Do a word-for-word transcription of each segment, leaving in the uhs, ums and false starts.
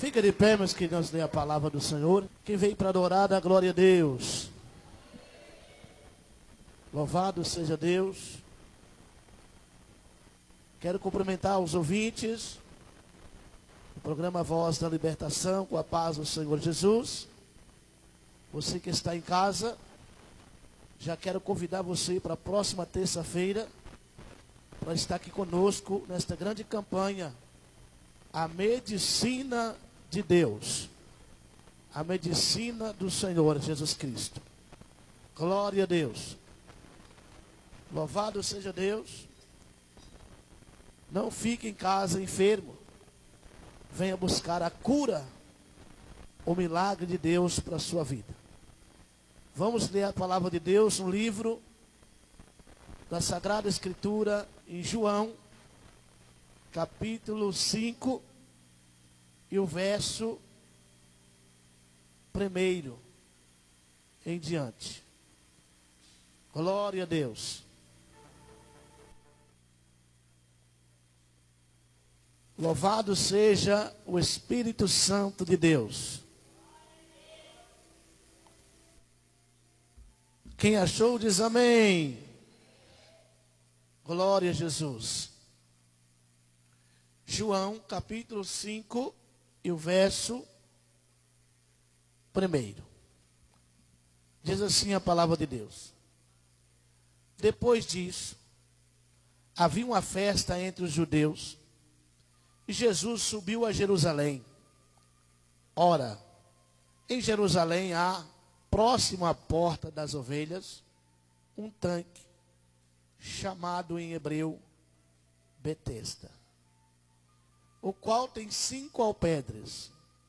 Fica de pé, meus que nós lê a palavra do Senhor. Quem veio para adorar, dá glória a Deus. Louvado seja Deus. Quero cumprimentar os ouvintes do programa Voz da Libertação, com a paz do Senhor Jesus. Você que está em casa, já quero convidar você para a próxima terça-feira, para estar aqui conosco nesta grande campanha, a medicina de Deus, a medicina do Senhor Jesus Cristo. Glória a Deus. Louvado seja Deus. Não fique em casa enfermo. Venha buscar a cura, o milagre de Deus para a sua vida. Vamos ler a palavra de Deus no livro da Sagrada Escritura, em João, capítulo cinco, e o verso primeiro em diante. Glória a Deus. Louvado seja o Espírito Santo de Deus. Quem achou diz amém. Glória a Jesus. João capítulo cinco e o verso primeiro. Diz assim a palavra de Deus. Depois disso, havia uma festa entre os judeus, e Jesus subiu a Jerusalém. Ora, em Jerusalém há, próximo à porta das ovelhas, um tanque, chamado em hebreu Betesda, o qual tem cinco alpedres.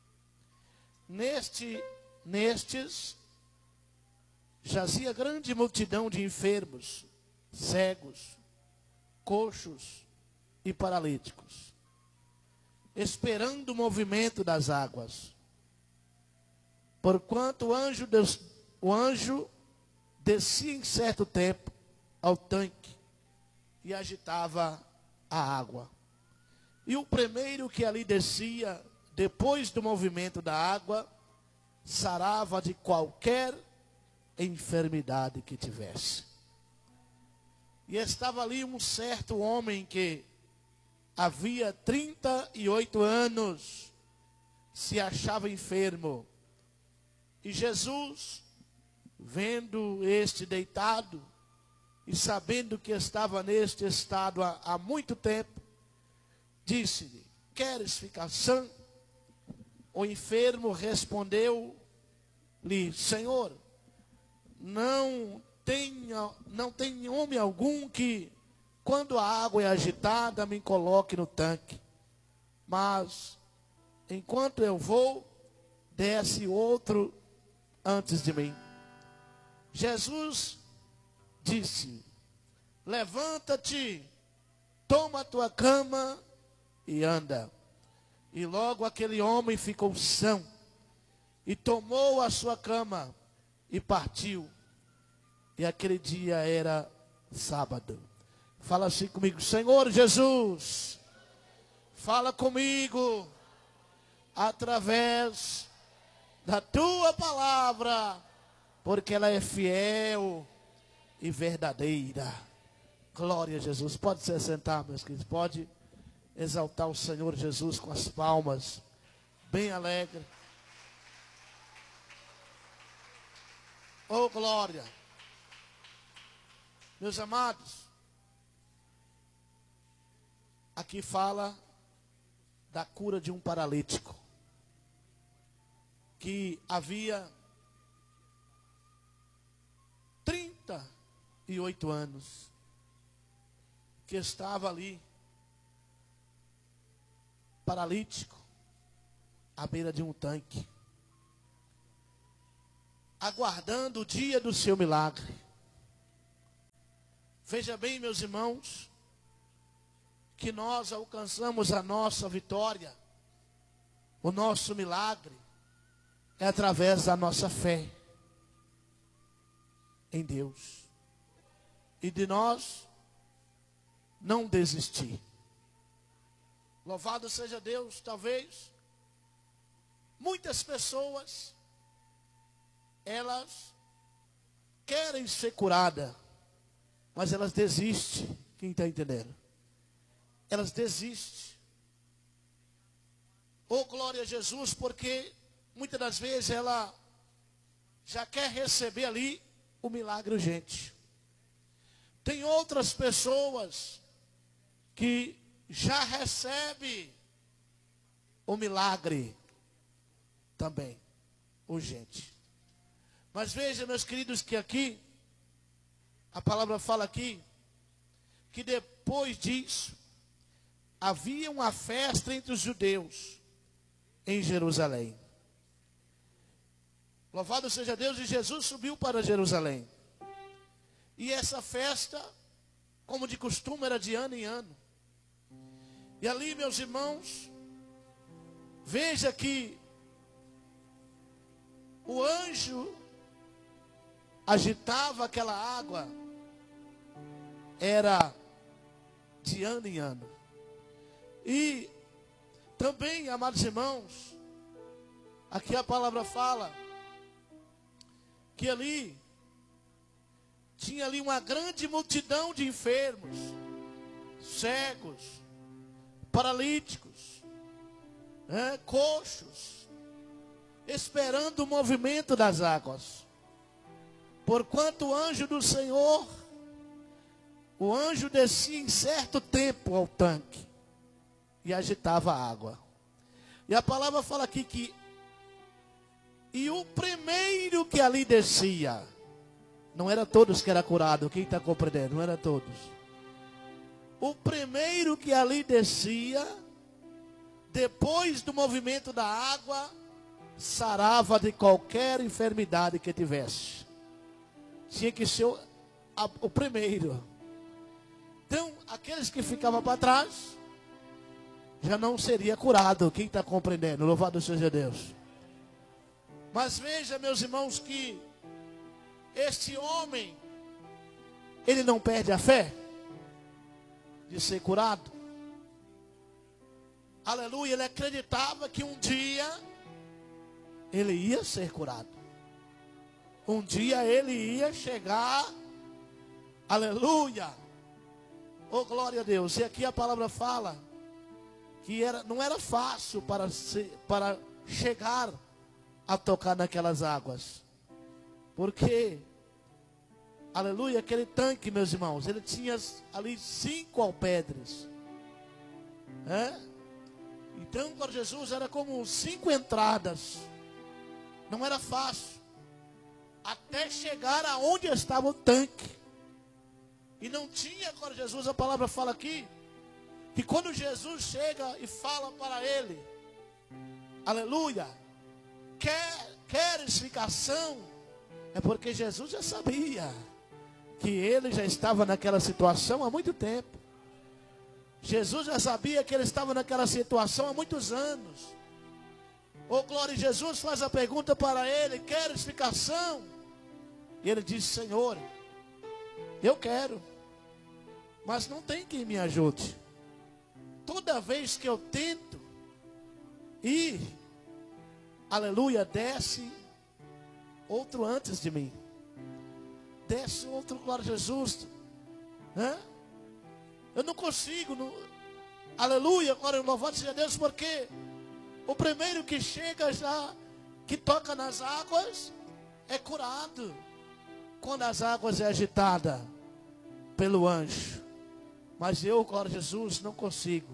Neste, nestes jazia grande multidão de enfermos, cegos, coxos e paralíticos, esperando o movimento das águas. Porquanto o anjo, des, o anjo descia em certo tempo ao tanque e agitava a água. E o primeiro que ali descia, depois do movimento da água, sarava de qualquer enfermidade que tivesse. E estava ali um certo homem que havia trinta e oito anos se achava enfermo. E Jesus, vendo este deitado e sabendo que estava neste estado há, há muito tempo, disse-lhe: queres ficar sã? O enfermo respondeu-lhe: Senhor, não tenha, não tem homem algum que, quando a água é agitada, me coloque no tanque. Mas, enquanto eu vou, desce outro antes de mim. Jesus disse: levanta-te, toma a tua cama e anda. E logo aquele homem ficou são, e tomou a sua cama e partiu. E aquele dia era sábado. Fala assim comigo: Senhor Jesus, fala comigo através da tua palavra, porque ela é fiel e verdadeira. Glória a Jesus. Pode se sentar, meus queridos. Pode exaltar o Senhor Jesus com as palmas, bem alegre. Oh, glória. Meus amados, aqui fala da cura de um paralítico que havia trinta e oito anos, que estava ali paralítico à beira de um tanque, aguardando o dia do seu milagre. Veja bem, meus irmãos, que nós alcançamos a nossa vitória, o nosso milagre, é através da nossa fé em Deus. E de nós não desistir. Louvado seja Deus. Talvez Muitas pessoas, elas querem ser curadas, mas elas desistem. Quem está entendendo? Elas desistem. Oh, glória a Jesus, porque muitas das vezes ela já quer receber ali o milagre urgente. Tem outras pessoas que já recebem o milagre também urgente. Mas veja, meus queridos, que aqui a palavra fala aqui que depois disso havia uma festa entre os judeus em Jerusalém. Louvado seja Deus, e Jesus subiu para Jerusalém. E essa festa, como de costume, era de ano em ano. E ali, meus irmãos, veja que o anjo agitava aquela água, era de ano em ano. E também, amados irmãos, aqui a palavra fala que ali tinha ali uma grande multidão de enfermos, cegos, paralíticos, é, coxos, esperando o movimento das águas. Porquanto o anjo do Senhor, o anjo descia em certo tempo ao tanque e agitava a água. E a palavra fala aqui que e o primeiro que ali descia, não era todos que era curado, quem está compreendendo? Não era todos. O primeiro que ali descia, depois do movimento da água, sarava de qualquer enfermidade que tivesse. Tinha que ser o, a, o primeiro. Então, aqueles que ficavam para trás, já não seria curado. Quem está compreendendo? Louvado seja Deus. Mas veja, meus irmãos, que este homem, ele não perde a fé de ser curado. Aleluia, ele acreditava que um dia ele ia ser curado. Um dia ele ia chegar, aleluia, oh glória a Deus. E aqui a palavra fala que era, não era fácil para, ser, para chegar a tocar naquelas águas. Porque, aleluia, aquele tanque, meus irmãos, ele tinha ali cinco alpedres. É? Então, para Jesus era como cinco entradas. Não era fácil. Até chegar aonde estava o tanque. E não tinha, para Jesus, a palavra fala aqui, que quando Jesus chega e fala para ele, aleluia, quer, quer explicação, é porque Jesus já sabia que ele já estava naquela situação há muito tempo. Jesus já sabia que ele estava naquela situação há muitos anos. Oh glória, Jesus faz a pergunta para ele, quer explicação? E ele diz, Senhor, eu quero, mas não tem quem me ajude. Toda vez que eu tento ir, aleluia, desce outro antes de mim. Desce outro, glória a Jesus. Hã? Eu não consigo, não, aleluia, glória, louvado seja Deus, porque o primeiro que chega já, que toca nas águas, é curado. Quando as águas é agitada pelo anjo. Mas eu, glória a Jesus, não consigo.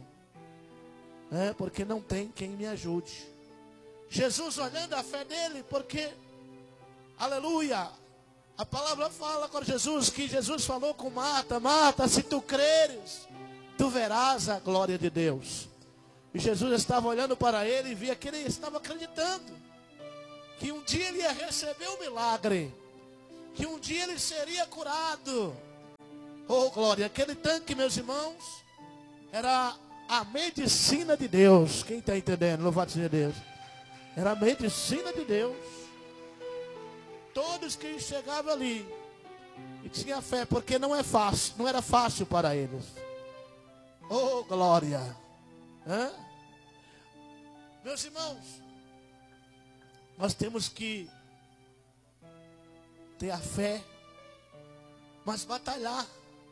É, porque não tem quem me ajude. Jesus olhando a fé dele, porque, aleluia, a palavra fala com Jesus, que Jesus falou com Marta, Marta, se tu creres, tu verás a glória de Deus. E Jesus estava olhando para ele e via que ele estava acreditando, que um dia ele ia receber o milagre, que um dia ele seria curado. Oh glória, aquele tanque, meus irmãos, era a medicina de Deus. Quem está entendendo? Louvado seja Deus. Era a medicina de Deus. Todos que chegavam ali e tinham fé, porque não é fácil, não era fácil para eles. Oh glória. Hã? Meus irmãos, Nós temos que ter a fé, mas batalhar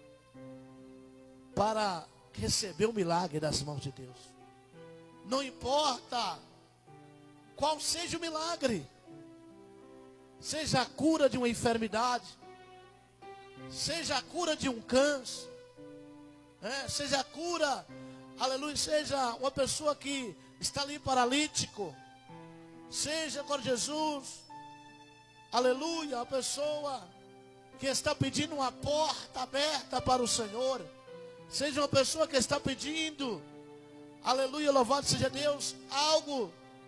para receber o milagre das mãos de Deus. Não importa qual seja o milagre, seja a cura de uma enfermidade, seja a cura de um câncer, é, seja a cura, aleluia, seja uma pessoa que está ali paralítico, seja agora Jesus, aleluia, a pessoa que está pedindo uma porta aberta para o Senhor, seja uma pessoa que está pedindo, aleluia, louvado seja Deus, algo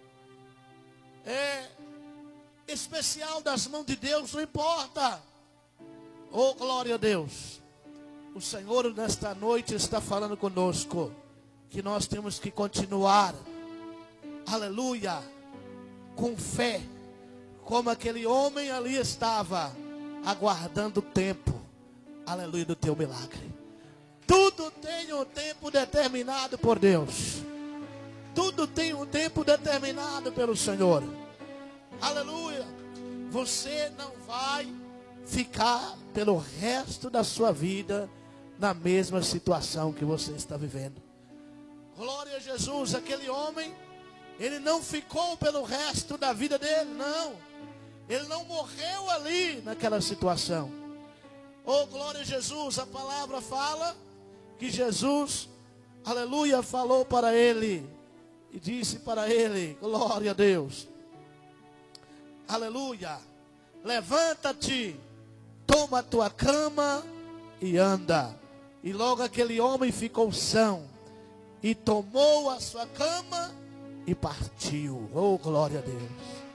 é, especial das mãos de Deus, não importa. Oh, glória a Deus. O Senhor nesta noite está falando conosco que nós temos que continuar, aleluia, com fé, como aquele homem ali estava, aguardando o tempo, aleluia, do teu milagre. Tudo tem um tempo determinado por Deus. Tudo tem um tempo determinado pelo Senhor. Aleluia. Você não vai ficar pelo resto da sua vida na mesma situação que você está vivendo. Glória a Jesus. Aquele homem, ele não ficou pelo resto da vida dele, não. Ele não morreu ali naquela situação. Oh, glória a Jesus. A palavra fala que Jesus, aleluia, falou para ele e disse para ele, glória a Deus, aleluia, levanta-te, toma a tua cama e anda. E logo aquele homem ficou são e tomou a sua cama e partiu. Oh, glória a Deus.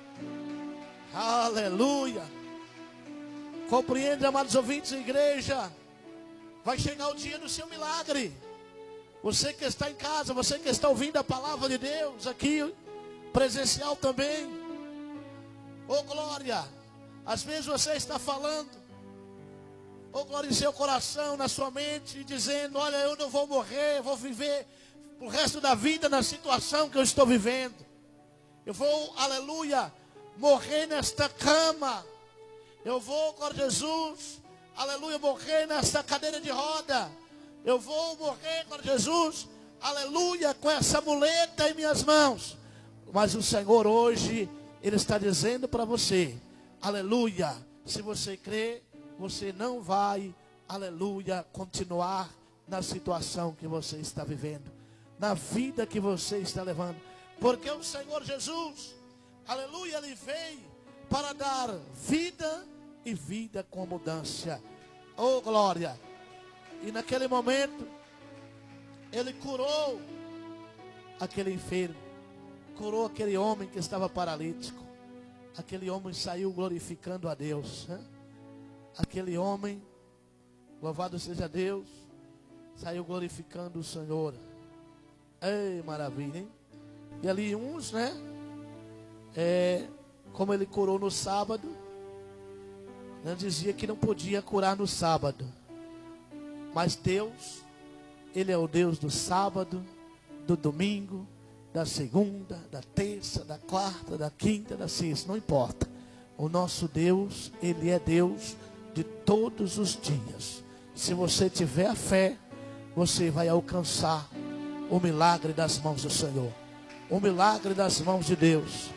Aleluia. Compreende, amados ouvintes da igreja? Vai chegar o dia do seu milagre. Você que está em casa, você que está ouvindo a palavra de Deus aqui, presencial também. Oh, glória. Às vezes você está falando, oh, glória, em seu coração, na sua mente, dizendo, olha, eu não vou morrer, eu vou viver o resto da vida na situação que eu estou vivendo. Eu vou, aleluia, morrer nesta cama. Eu vou, glória a Jesus, aleluia, morrer nesta cadeira de roda. Eu vou morrer, glória a Jesus, aleluia, com essa muleta em minhas mãos. Mas o Senhor hoje, Ele está dizendo para você, aleluia, se você crê, você não vai, aleluia, continuar na situação que você está vivendo, na vida que você está levando. Porque o Senhor Jesus, aleluia, Ele veio para dar vida e vida com abundância. Oh, glória. E naquele momento, Ele curou aquele enfermo, curou aquele homem que estava paralítico. Aquele homem saiu glorificando a Deus, né? Aquele homem, louvado seja Deus, saiu glorificando o Senhor. Ei, maravilha, hein? E ali uns, né? É, como ele curou no sábado, né, dizia que não podia curar no sábado. Mas Deus, Ele é o Deus do sábado, do domingo, da segunda, da terça, da quarta, da quinta, da sexta, não importa. O nosso Deus, Ele é Deus de todos os dias. Se você tiver a fé, você vai alcançar o milagre das mãos do Senhor. O milagre das mãos de Deus.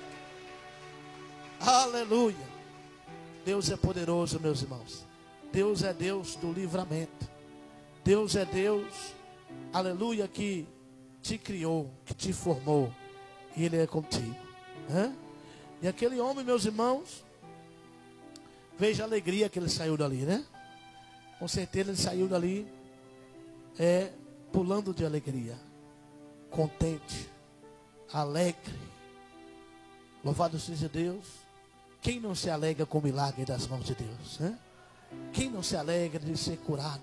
Aleluia. Deus é poderoso, meus irmãos. Deus é Deus do livramento. Deus é Deus, aleluia, que te criou, que te formou. E Ele é contigo. Hã? E aquele homem, meus irmãos, veja a alegria que ele saiu dali, né? Com certeza ele saiu dali é, pulando de alegria, contente, alegre. Louvado seja Deus. Quem não se alegra com o milagre das mãos de Deus, né? Quem não se alegra de ser curado?